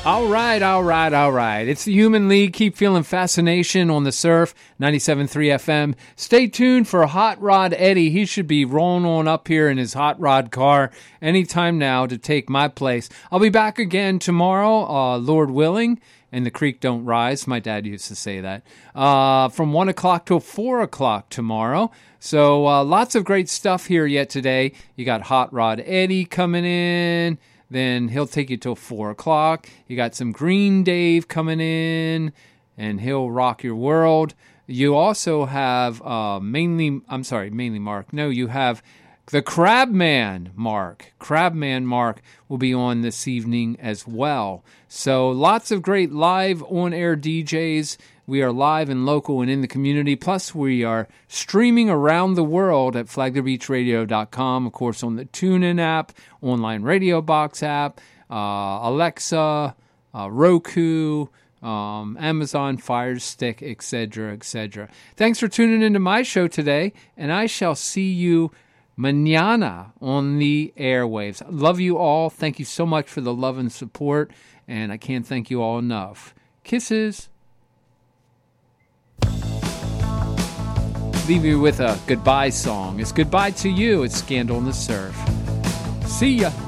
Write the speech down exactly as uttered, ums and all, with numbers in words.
All right, all right, all right. It's the Human League. Keep feeling fascination on the surf. ninety-seven point three F M. Stay tuned for Hot Rod Eddie. He should be rolling on up here in his hot rod car anytime now to take my place. I'll be back again tomorrow, uh, Lord willing, and the creek don't rise. My dad used to say that. Uh, from one o'clock till four o'clock tomorrow. So uh, lots of great stuff here yet today. You got Hot Rod Eddie coming in. Then he'll take you till four o'clock. You got some Green Dave coming in, and he'll rock your world. You also have uh, mainly, I'm sorry, mainly Mark. No, you have the Crabman Mark. Crabman Mark will be on this evening as well. So lots of great live on-air D Js. We are live and local and in the community. Plus, we are streaming around the world at flagler beach radio dot com. Of course, on the TuneIn app, online radio box app, uh, Alexa, uh, Roku, um, Amazon Fire Stick, et cetera, et cetera. Thanks for tuning into my show today, and I shall see you mañana on the airwaves. Love you all. Thank you so much for the love and support, and I can't thank you all enough. Kisses. Leave you with a goodbye song. It's goodbye to you. It's Scandal in the Surf. See ya.